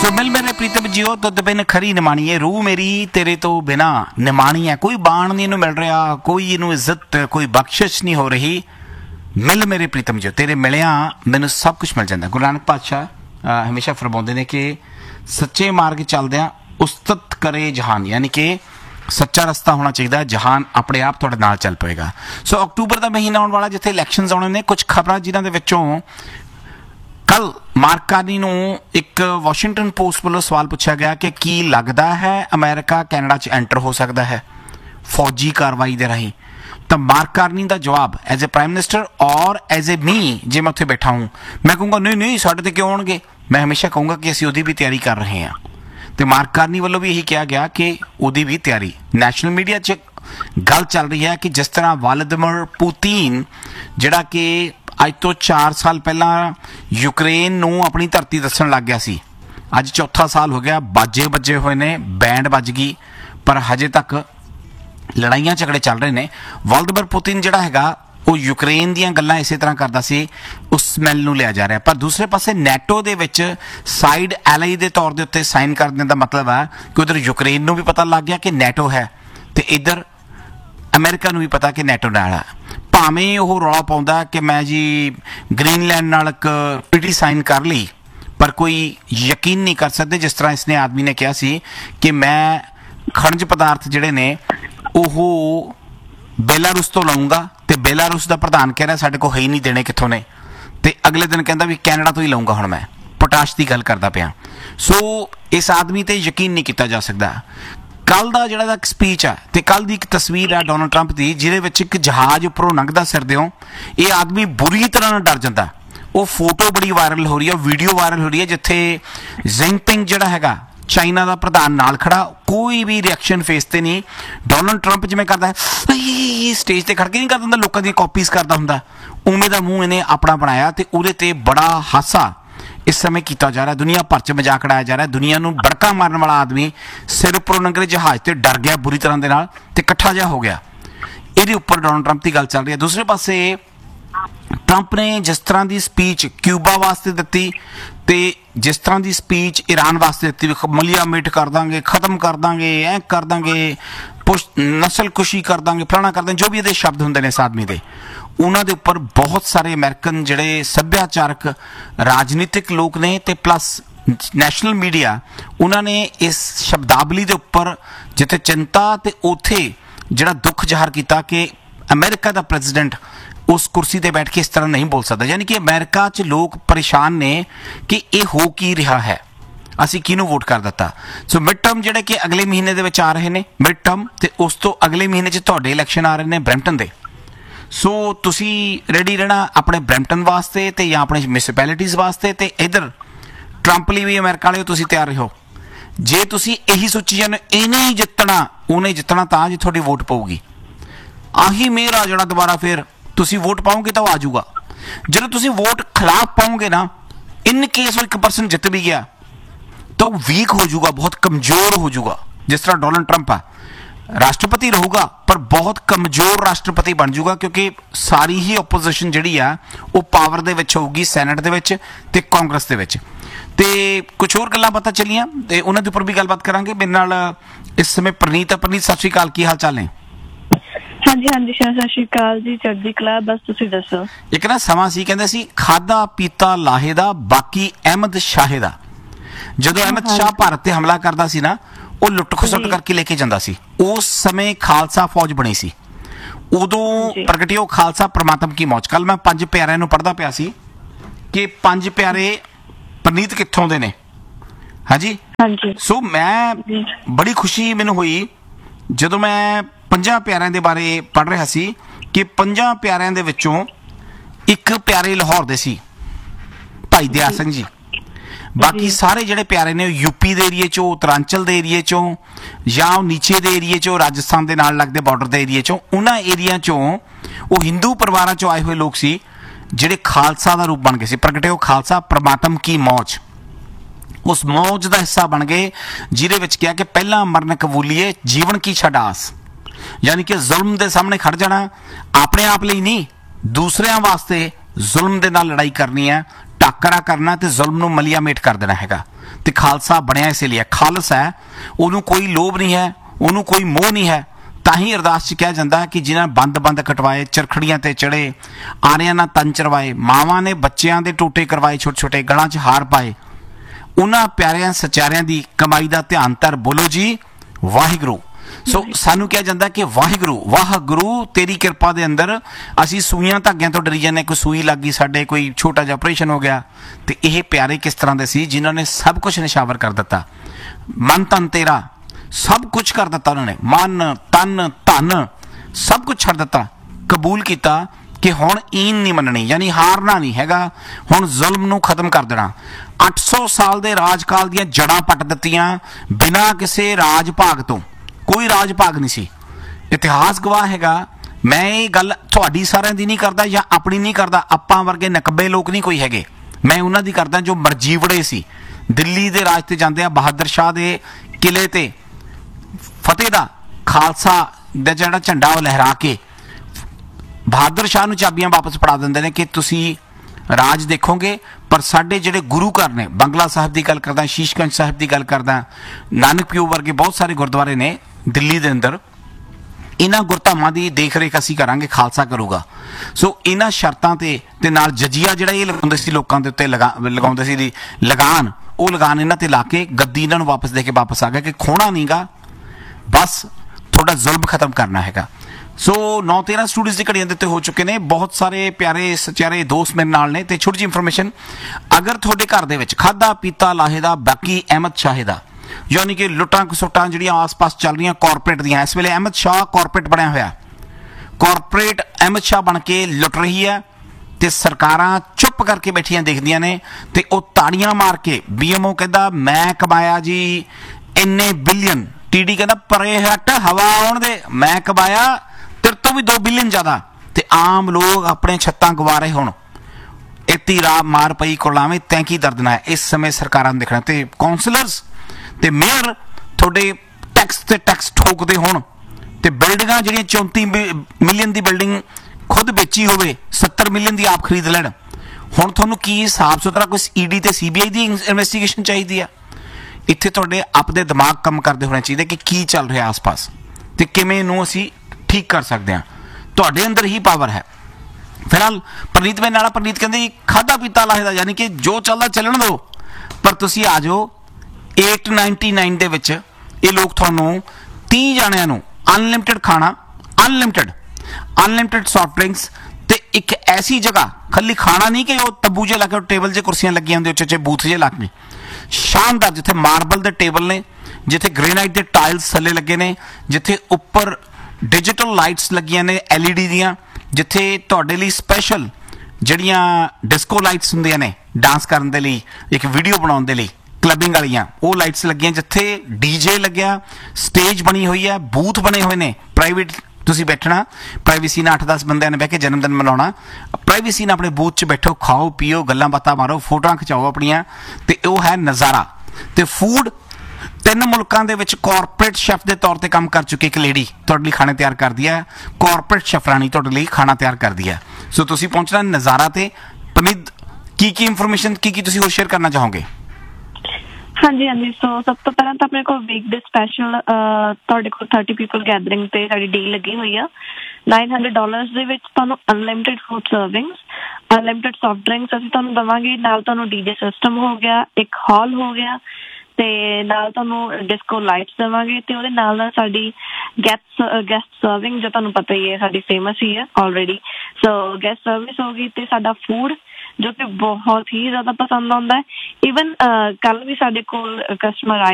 सो मिल मेरे प्रीतम जियो तुद बिन खरी निमाणीए रूह मेरी तेरे तो बिना निमाणी है। कोई बाण नहीं इनू मिल रहा, कोई इनू इज्जत कोई बख्शिश नहीं हो रही। मिल मेरे प्रीतम जियो तेरे मिलिया मैनू सब कुछ मिल जाता। गुरु नानक पातशाह हमेशा फरमाते ने कि सच्चे मार्ग चलद्या उस्तत करे जहान, यानी कि सच्चा रस्ता होना चाहिए, जहान अपने आप तुहाडे नाल चल पेगा। सो अक्तूबर का महीना आने वाला जिथे इलैक्शनस आने ने, कुछ खबरां जिन्हां दे विचों कल मार्क कार्नी नूं एक वाशिंगटन पोस्ट वालों सवाल पूछा गया कि की लगता है अमेरिका कैनेडा च एंटर हो सकता है फौजी कार्रवाई दे राही। तो मार्क कार्नी का जवाब एज ए प्राइम मिनिस्टर और एज ए मी जे मैं उत्थे बैठा हूँ, मैं कहूँगा नहीं नहीं साढ़े ते क्यों आउणगे। मैं हमेशा कहूँगा कि असीं उहदी भी तैयारी कर रहे हैं। तो मार्क कार्नी वालों भी यही कहा गया कि उहदी भी तैयारी। नैशनल मीडिया च गल चल रही है कि जिस तरह व्लादिमीर पुतिन जिहड़ा कि अज तो 4 साल पहला यूक्रेन नूं अपनी धरती दस्सण लग गया सी, अज चौथा साल हो गया, बाजे बजे हुए ने, बैंड बज गई, पर हजे तक लड़ाइयां झगड़े चल रहे ने। व्लादिमीर पुतिन जिहड़ा हैगा वो यूक्रेन दीयां गल्लां इसे तरह करदा सी, उस स्मैल नूं लिया जा रहा। पर दूसरे पासे NATO they which side ally दे तौर दे उत्ते साइन करने का मतलब है कि उधर यूक्रेन नूं भी पता लग गया कि नैटो है, तो इधर अमेरिका नूं भी पता कि नैटो नाल है। भावें वो रौला पाउंदा कि मैं जी ग्रीनलैंड नाल एक ट्रीटी साइन कर ली, पर कोई यकीन नहीं कर सकते जिस तरह इसने आदमी ने कहा सी कि मैं खनिज पदार्थ जिहड़े ने वो बेलारूस तो लाऊंगा, तो बेलारूस का प्रधान कह रहा साडे को है ही नहीं देने कित्थों ने, तो अगले दिन कहता भी कैनेडा तो ही लाऊंगा, हुण मैं पोटाश की गल करदा पिया। सो इस आदमी ते यकीन नहीं किया जा सकता। कल का जिहड़ा स्पीच है, तो कल की एक तस्वीर है डोनाल्ड ट्रंप की जिहदे विच एक जहाज उपरों लंघदा सिरदियों, ये आदमी बुरी तरह डर जाता। वो फोटो बड़ी वायरल हो रही है, वीडियो वायरल हो रही है, जिथे जिनपिंग जिहड़ा हैगा चाइना का प्रधान नाल खड़ा, कोई भी रिएक्शन फेस ते नहीं। डोनाल्ड ट्रंप जिवें करदा है स्टेज ते खड़ के नहीं करदा हुंदा, लोकां दी कॉपीज करदा हुंदा, उवें दा मूँह इन्हें अपना बनाया, तो उहदे ते बड़ा हासा इस समय किया जा रहा है। दुनिया भर च मजाक उड़ाया जा रहा है। दुनिया नूं बड़का मारन वाला आदमी सिर उपरों लंघे जहाज से डर गया बुरी तरह के नाल, ते इकट्ठा जिहा हो गया। ये उपर डोनाल्ड ट्रंप की गल चल रही है। दूसरे पासे ट्रंप ने जिस तरह की स्पीच क्यूबा वास्ते दी, तो जिस तरह की स्पीच ईरान वास्ते दी, मलिया मिट कर देंगे, खत्म कर देंगे, ऐ कर देंगे, नस्ल कुशी कर देंगे, फलाना कर देंगे, जो भी ये शब्द होंगे ने इस आदमी के, उन्होंने उपर बहुत सारे अमेरिकन जिहड़े सभ्याचारक राजनीतिक लोग ने ते प्लस नैशनल मीडिया उन्होंने इस शब्दावली के उपर जिथे चिंता ते उथे जिहड़ा दुख जाहिर किया कि अमेरिका का प्रेजिडेंट उस कुर्सी ते बैठ के इस तरह नहीं बोल सकता। यानी कि अमेरिका च लोग परेशान ने कि ये हो की रहा है, असी किनू वोट कर दिता। सो मिड टर्म जिहड़े कि अगले महीने दे विच आ रहे ने, मिड टर्म ते उस तो अगले महीने च तुहाडे इलैक्शन आ रहे ने ब्रैम्पटन दे। सो तुसी रेडी रहना अपने ब्रैम्पटन वास्ते ते या अपने म्यूनसिपैलिटीज़ वास्ते, ते इधर ट्रंप लिए भी अमेरिका वाले तुसी तैयार रहो। जे तुसी यही सोची जाने इन्हें ही जितना उन्हें जितना तां जी थोड़ी वोट पाऊगी, आही मेरा आ जाना दोबारा, फिर तुसी वोट पाओगे तो आ जाऊगा। जो तुसी वोट खिलाफ पाओगे ना, इन केस वो 1% जित भी गया तो वीक हो जाऊगा, बहुत कमजोर हो जाऊगा। जिस तरह डोनाल्ड ट्रंप है राष्ट्रपति रहूगा पर बहुत कमजोर राष्ट्रपति बन जाऊगा, क्योंकि सारी ही ओपोजिशन जिहड़ी आ वो पावर दे विच होगी, सैनट दे विच ते कांग्रेस दे विच। ते कुछ होर गल्लां पता चलियां ते उन्हां दे उपर भी गलबात करांगे। मेरे नाल इस समय प्रनीत है। प्रनीत सत श्री अकाल, की हाल चाल ने? हाँ जी सत श्री अकाल जी, चढ़दी कला, बस तुसीं दसो। एक ना समा सी कहंदे सी खादा पीता लाहे दा बाकी अहमद शाहे दा। जदों अहमद शाह भारत ते हमला करदा सी ना, वो लुट खसुट करके लेके जाता सी, उस समय खालसा फौज बनी सी, उदों प्रगटिओ खालसा परमात्मा की मौज। कल मैं 5 प्यारिਆਂ ਨੂੰ पढ़दा पिया सी कि 5 प्यारे प्रनीत कित्थों दे ने। हाँ जी, सो मैं बड़ी खुशी मैनूं होई जदों मैं 5 प्यारिਆਂ ਦੇ बारे पढ़ रहा सी कि 5 प्यारिਆਂ ਦੇ ਵਿੱਚੋਂ एक प्यारे लाहौर दे सी, भाई दया सिंह जी। बाकी सारे जिहड़े प्यारे ने यूपी के एरिए चों, उत्तरांचल के एरिए चों, या नीचे के एरिए चों, राजस्थान के नाल लगदे बॉर्डर के एरिए चों, उन्हां एरिया चों वो हिंदू परिवारां चों आए हुए लोग सी जिहड़े खालसा का रूप बन गए सी। प्रगटिओ खालसा परमात्म की मौज, उस मौज का हिस्सा बन गए जिहदे विच कहा कि पहला मरन कबूलीए जीवन की छडास, यानी कि जुल्म के सामने खड़ जाना, अपने आप लिए नहीं दूसरिਆਂ वास्ते जुल्म के नाल लड़ाई करनी है, टाकरा करना ते जुल्म नूं मलिया मेट कर देना हैगा। ਤੇ ਖਾਲਸਾ ਬਣਿਆ ਇਸੇ ਲਈ ਹੈ। ਖਾਲਸ ਹੈ, ਉਹਨੂੰ ਕੋਈ ਲੋਭ ਨਹੀਂ ਹੈ, ਉਹਨੂੰ ਕੋਈ ਮੋਹ ਨਹੀਂ ਹੈ। ਤਾਂ ਹੀ ਅਰਦਾਸ 'ਚ ਕਿਹਾ ਜਾਂਦਾ ਹੈ ਕਿ ਜਿਨ੍ਹਾਂ ਬੰਦ ਕਟਵਾਏ, ਚਰਖੜੀਆਂ ਤੇ ਚੜੇ, ਆਰਿਆਂ ਨਾਲ ਤਨ ਚਰਵਾਏ, ਮਾਵਾਂ ਨੇ ਬੱਚਿਆਂ ਦੇ ਟੋਟੇ ਕਰਵਾਏ, ਛੋਟੇ ਛੋਟੇ ਗਲਾਂ 'ਚ ਹਾਰ ਪਾਏ, ਉਹਨਾਂ ਪਿਆਰਿਆਂ ਸਚਾਰਿਆਂ ਦੀ ਕਮਾਈ ਦਾ ਧਿਆਨ ਧਰ, ਬੋਲੋ ਜੀ ਵਾਹਿਗੁਰੂ। ਸੋ ਸਾਨੂੰ ਕਿਹਾ ਜਾਂਦਾ ਕਿ ਵਾਹਿਗੁਰੂ ਤੇਰੀ ਕਿਰਪਾ ਦੇ ਅੰਦਰ ਅਸੀਂ ਸੂਈਆਂ ਧਾਗਿਆਂ ਤੋਂ ਡਰੀ ਜਾਂਦੇ। ਕੋਈ ਸੂਈ ਲੱਗ ਗਈ ਸਾਡੇ, ਕੋਈ ਛੋਟਾ ਜਿਹਾ ਆਪਰੇਸ਼ਨ ਹੋ ਗਿਆ। ਤੇ ਇਹ ਪਿਆਰੇ ਕਿਸ ਤਰ੍ਹਾਂ ਦੇ ਸੀ ਜਿਨ੍ਹਾਂ ਨੇ ਸਭ ਕੁਝ ਨਿਸ਼ਾਵਰ ਕਰ ਦਿੱਤਾ, ਮਨ ਤਨ ਤੇਰਾ ਸਭ ਕੁਝ ਕਰ ਦਿੱਤਾ ਉਹਨਾਂ ਨੇ, ਮਨ ਤਨ ਧਨ ਸਭ ਕੁਝ ਛੱਡ ਦਿੱਤਾ, ਕਬੂਲ ਕੀਤਾ ਕਿ ਹੁਣ ਈਨ ਨਹੀਂ ਮੰਨਣੀ, ਯਾਨੀ ਹਾਰਨਾ ਨਹੀਂ ਹੈਗਾ, ਹੁਣ ਜ਼ੁਲਮ ਨੂੰ ਖਤਮ ਕਰ ਦੇਣਾ। 800 ਸਾਲ ਦੇ ਰਾਜਕਾਲ ਦੀਆਂ ਜੜ੍ਹਾਂ ਪੱਟ ਦਿੱਤੀਆਂ ਬਿਨਾਂ ਕਿਸੇ ਰਾਜ ਭਾਗ ਤੋਂ। ਕੋਈ ਰਾਜ ਭਾਗ ਨਹੀਂ ਸੀ। ਇਤਿਹਾਸ ਗਵਾਹ ਹੈਗਾ। ਮੈਂ ਇਹ ਗੱਲ ਤੁਹਾਡੀ ਸਾਰਿਆਂ ਦੀ ਨਹੀਂ ਕਰਦਾ ਜਾਂ ਆਪਣੀ ਨਹੀਂ ਕਰਦਾ, ਆਪਾਂ ਵਰਗੇ ਨਕਬੇ ਲੋਕ ਨਹੀਂ ਕੋਈ ਹੈਗੇ, ਮੈਂ ਉਹਨਾਂ ਦੀ ਕਰਦਾ ਜੋ ਮਰਜੀਵੜੇ ਸੀ। ਦਿੱਲੀ ਦੇ ਰਾਜ ਤੇ ਜਾਂਦੇ ਆ, ਬਹਾਦਰ ਸ਼ਾਹ ਦੇ ਕਿਲੇ ਤੇ ਫਤਿਹ ਦਾ ਖਾਲਸਾ ਦਾ ਜਿਹੜਾ ਝੰਡਾ ਉਹ ਲਹਿਰਾ ਕੇ ਬਹਾਦਰ ਸ਼ਾਹ ਨੂੰ ਚਾਬੀਆਂ ਵਾਪਸ ਫੜਾ ਦਿੰਦੇ ਨੇ ਕਿ ਤੁਸੀਂ ਰਾਜ ਦੇਖੋਗੇ, ਪਰ ਸਾਡੇ ਜਿਹੜੇ ਗੁਰੂ ਘਰ ਨੇ, ਬੰਗਲਾ ਸਾਹਿਬ ਦੀ ਗੱਲ ਕਰਦਾ, ਸ਼ੀਸ਼ਗੰਜ ਸਾਹਿਬ ਦੀ ਗੱਲ ਕਰਦਾ, ਨਾਨਕ ਪਿਓ ਵਰਗੇ ਬਹੁਤ ਸਾਰੇ ਗੁਰਦੁਆਰੇ ਨੇ ਦਿੱਲੀ ਦੇ ਅੰਦਰ, ਇਹਨਾਂ ਗੁਰਧਾਮਾਂ ਦੀ ਦੇਖ ਰੇਖ ਅਸੀਂ ਕਰਾਂਗੇ, ਖਾਲਸਾ ਕਰੂਗਾ। ਸੋ ਇਹਨਾਂ ਸ਼ਰਤਾਂ ਤੇ ਨਾਲ ਜਜੀਆ ਜਿਹੜਾ ਇਹ ਲਗਾਉਂਦੇ ਸੀ ਲੋਕਾਂ ਦੇ ਉੱਤੇ ਲਗਾਉਂਦੇ ਸੀ ਲਗਾਨ, ਉਹ ਲਗਾਨ ਇਹਨਾਂ ਤੇ ਲਾ ਕੇ ਗੱਦੀ ਇਹਨਾਂ ਨੂੰ ਵਾਪਸ ਦੇ ਕੇ ਵਾਪਸ ਆ ਗਿਆ ਕਿ ਖੋਣਾ ਨਹੀਂਗਾ, ਬਸ ਤੁਹਾਡਾ ਜ਼ੁਲਮ ਖਤਮ ਕਰਨਾ ਹੈਗਾ। ਸੋ 9-13 ਸਟੂਡੀਓਜ਼ ਦੀ ਘੜੀਆਂ ਦੇ ਉੱਤੇ ਹੋ ਚੁੱਕੇ ਨੇ। ਬਹੁਤ ਸਾਰੇ ਪਿਆਰੇ ਸਚਿਆਰੇ ਦੋਸਤ ਮੇਰੇ ਨਾਲ ਨੇ। ਤੇ ਛੋਟੀ ਜਿਹੀ ਇਨਫੋਰਮੇਸ਼ਨ, ਅਗਰ ਤੁਹਾਡੇ ਘਰ ਦੇ ਵਿੱਚ ਖਾਦਾ ਪੀਤਾ ਲਾਹੇ ਦਾ ਬਾਕੀ ਅਹਿਮਦ ਸ਼ਾਹ ਦਾ, ਯਾਨੀ ਕਿ ਲੁੱਟਾਂ ਖਸੁੱਟਾਂ ਜਿਹੜੀਆਂ ਆਸ-ਪਾਸ ਚੱਲ ਰਹੀਆਂ ਕਾਰਪੋਰੇਟ ਦੀਆਂ, ਇਸ ਵੇਲੇ ਅਹਿਮਦ ਸ਼ਾਹ ਕਾਰਪੋਰੇਟ ਬਣਿਆ ਹੋਇਆ, ਕਾਰਪੋਰੇਟ ਅਹਿਮਦ ਸ਼ਾਹ ਬਣ ਕੇ ਲੁੱਟ ਰਹੀ ਹੈ ਤੇ ਸਰਕਾਰਾਂ ਚੁੱਪ ਕਰਕੇ ਬੈਠੀਆਂ ਦੇਖਦੀਆਂ ਨੇ ਤੇ ਉਹ ਤਾੜੀਆਂ ਮਾਰ ਕੇ, BMO ਕਹਿੰਦਾ ਮੈਂ ਕਮਾਇਆ ਜੀ ਇੰਨੇ ਬਿਲੀਅਨ, TD ਕਹਿੰਦਾ ਪਰੇ ਹਟ ਹਵਾ ਆਉਣ ਦੇ, ਮੈਂ ਕਮਾਇਆ ਤੇਰੇ ਤੋਂ ਵੀ 2 ਬਿਲੀਅਨ ਜ਼ਿਆਦਾ, ਤੇ ਆਮ ਲੋਕ ਆਪਣੇ ਛੱਤਾਂ ਗਵਾ ਰਹੇ। ਹੁਣ ਇਤੀ ਰਾਮ ਮਾਰ ਪਈ ਕੋਲਾਵੇਂ ਤੈਂ ਕੀ ਦਰਦਨਾ ਹੈ। ਇਸ ਸਮੇਂ ਸਰਕਾਰਾਂ ਨੂੰ ਦੇਖਣਾ ਤੇ ਕੌਂਸਲਰਸ ਤੇ ਮੇਅਰ ਤੁਹਾਡੇ ਟੈਕਸ ਠੋਕਦੇ ਹੋਣ ਤੇ ਬਿਲਡਿੰਗਾਂ ਜਿਹੜੀਆਂ 34 ਮਿਲੀਅਨ ਦੀ ਬਿਲਡਿੰਗ ਖੁਦ ਵੇਚੀ ਹੋਵੇ 70 ਮਿਲੀਅਨ ਦੀ ਆਪ ਖਰੀਦ ਲੈਣ। ਹੁਣ ਤੁਹਾਨੂੰ ਕੀ ਹਿਸਾਬ ਸੁਥਰਾ ਕੋਈ ED ਤੇ CBI ਦੀ ਇਨਵੈਸਟੀਗੇਸ਼ਨ ਚਾਹੀਦੀ ਆ। ਇੱਥੇ ਤੁਹਾਡੇ ਆਪਦੇ ਦਿਮਾਗ ਕੰਮ ਕਰਦੇ ਹੋਣੇ ਚਾਹੀਦੇ ਕਿ ਕੀ ਚੱਲ ਰਿਹਾ ਆਸ-ਪਾਸ ਤੇ ਕਿਵੇਂ ਨੂੰ ਅਸੀਂ ਠੀਕ ਕਰ ਸਕਦੇ ਹਾਂ। ਤੁਹਾਡੇ ਅੰਦਰ ਹੀ ਪਾਵਰ ਹੈ। ਫਿਲਹਾਲ ਪ੍ਰਨੀਤ ਮੇਰੇ ਨਾਲ, ਪ੍ਰਨੀਤ ਕਹਿੰਦੇ ਜੀ ਖਾਦਾ ਪੀਤਾ ਲਾਹੇ ਦਾ, ਯਾਨੀ ਕਿ ਜੋ ਚੱਲਦਾ ਚੱਲਣ ਦਿਓ, ਪਰ ਤੁਸੀਂ ਆ ਜਾਓ 899 ਦੇ ਵਿੱਚ। ਇਹ ਲੋਕ ਤੁਹਾਨੂੰ 30 ਜਾਣਿਆਂ ਨੂੰ ਅਨਲਿਮਿਟਿਡ ਖਾਣਾ, ਅਨਲਿਮਿਟਿਡ ਸੌਫਟ ਡਰਿੰਕਸ ਤੇ ਇੱਕ ਐਸੀ ਜਗ੍ਹਾ, ਖਾਲੀ ਖਾਣਾ ਨਹੀਂ ਕਿ ਉਹ ਤੰਬੂ ਜੇ ਲਾ ਕੇ ਟੇਬਲ 'ਚ ਕੁਰਸੀਆਂ ਲੱਗੀਆਂ ਹੁੰਦੀਆਂ, ਉੱਚੇ ਬੂਥ ਜੇ ਲਾ ਕੇ, ਸ਼ਾਨਦਾਰ, ਜਿੱਥੇ ਮਾਰਬਲ ਦੇ ਟੇਬਲ ਨੇ, ਜਿੱਥੇ ਗ੍ਰੇਨਾਈਟ ਦੇ ਟਾਇਲਸ ਥੱਲੇ ਲੱਗੇ ਨੇ, ਜਿੱਥੇ ਉੱਪਰ ਡਿਜੀਟਲ ਲਾਈਟਸ ਲੱਗੀਆਂ ਨੇ LED ਦੀਆਂ, ਜਿੱਥੇ ਤੁਹਾਡੇ ਲਈ ਸਪੈਸ਼ਲ ਜਿਹੜੀਆਂ ਡਿਸਕੋ ਲਾਈਟਸ ਹੁੰਦੀਆਂ ਨੇ ਡਾਂਸ ਕਰਨ ਦੇ ਲਈ, ਇੱਕ ਵੀਡੀਓ ਬਣਾਉਣ ਦੇ ਲਈ, ਕਲੱਬਿੰਗ ਵਾਲੀਆਂ ਉਹ ਲਾਈਟਸ ਲੱਗੀਆਂ, ਜਿੱਥੇ DJ ਲੱਗਿਆ, ਸਟੇਜ ਬਣੀ ਹੋਈ ਹੈ, ਬੂਥ ਬਣੇ ਹੋਏ ਨੇ ਪ੍ਰਾਈਵੇਟ, ਤੁਸੀਂ ਬੈਠਣਾ ਪ੍ਰਾਈਵੇਸੀ ਨਾਲ, 8-10 ਬੰਦਿਆਂ ਨੇ ਬਹਿ ਕੇ ਜਨਮ ਦਿਨ ਮਨਾਉਣਾ, ਪ੍ਰਾਈਵੇਸੀ ਨਾਲ ਆਪਣੇ ਬੂਥ 'ਚ ਬੈਠੋ, ਖਾਓ ਪੀਓ, ਗੱਲਾਂ ਬਾਤਾਂ ਮਾਰੋ, ਫੋਟੋਆਂ ਖਿਚਾਓ ਆਪਣੀਆਂ, ਤੇ ਉਹ ਹੈ ਨਜ਼ਾਰਾ। ਤੇ ਫੂਡ 3 ਮੁਲਕਾਂ ਦੇ ਵਿੱਚ ਕਾਰਪੋਰੇਟ ਸ਼ੈਫ ਦੇ ਤੌਰ ਤੇ ਕੰਮ ਕਰ ਚੁੱਕੀ ਇੱਕ ਲੇਡੀ ਤੁਹਾਡੇ ਲਈ ਖਾਣੇ ਤਿਆਰ ਕਰਦੀ ਹੈ, ਕਾਰਪੋਰੇਟ ਸ਼ੈਫਰਾਨੀ ਤੁਹਾਡੇ ਲਈ ਖਾਣਾ ਤਿਆਰ ਕਰਦੀ ਹੈ। ਸੋ ਤੁਸੀਂ ਪਹੁੰਚਣਾ ਨਜ਼ਾਰਾ ਤੇ। ਪਨੀਤ ਕੀ ਇਨਫੋਰਮੇਸ਼ਨ ਕੀ ਤੁਸੀਂ ਹੋਰ ਸ਼ੇਅਰ ਕਰਨਾ ਚਾਹੋਗੇ? ਹਾਂਜੀ ਸੋ ਸਭ ਤੋਂ ਪਹਿਲਾਂ ਤਾਂ ਆਪਣੇ ਕੋਲ ਵੀਕ ਡੇ ਸਪੈਸ਼ਲ ਤੁਹਾਡੇ ਕੋਲ 30 ਪੀਪਲ ਗੈਦਰਿੰਗ ਤੇ ਸਾਡੀ ਡੀਲ ਲੱਗੀ ਹੋਈ ਆ। $900 ਦੇ ਵਿੱਚ ਤੁਹਾਨੂੰ unlimited food ਸਰਵਿੰਗਸ, unlimited soft drinks ਅਸੀਂ ਤੁਹਾਨੂੰ ਦੇਵਾਂਗੇ, ਨਾਲ ਤੁਹਾਨੂੰ DJ ਸਿਸਟਮ ਹੋ ਗਿਆ, ਇੱਕ ਹਾਲ ਹੋ ਗਿਆ, ਤੇ ਨਾਲ ਤੁਹਾਨੂੰ ਡਿਸਕੋ ਲਾਈਟਸ ਦੇਵਾਂਗੇ, ਤੇ ਉਹਦੇ ਨਾਲ ਸਾਡੀ ਗੈਸਟ ਸਰਵਿੰਗ ਜੋ ਤੁਹਾਨੂੰ ਪਤਾ ਹੀ ਹੈ ਸਾਡੀ ਫੇਮਸ ਹੀ ਹੈ ਆਲਰੇਡੀ। ਸੋ ਗੈਸਟ ਸਰਵਿਸ ਹੋ ਗਈ, ਤੇ ਸਾਡਾ ਫੂਡ ਜੋ ਕਿ ਬਹੁਤ ਹੀ ਜ਼ਿਆਦਾ ਪਸੰਦ ਆਉਂਦਾ ਹੈ। ਈਵਨ ਕੱਲ ਵੀ ਸਾਡੇ ਕੋਲ ਕਸਟਮਰ ਆਏ